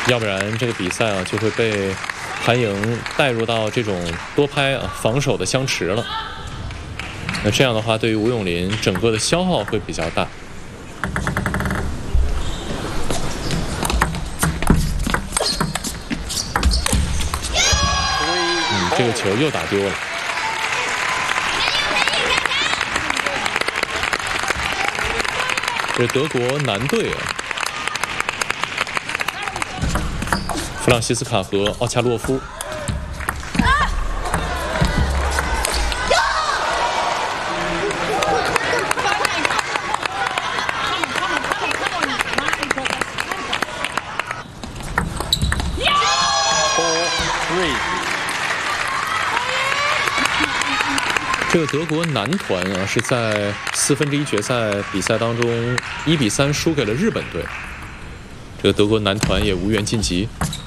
要不然这个比赛啊就会被韩莹带入到这种多拍防守的相持了。那这样的话，对于吴永林整个的消耗会比较大。这个球又打丢了。这是德国男队弗朗西斯卡和奥恰洛夫。这个德国男团是在1/4决赛比赛当中1比3输给了日本队。这个德国男团也无缘晋级。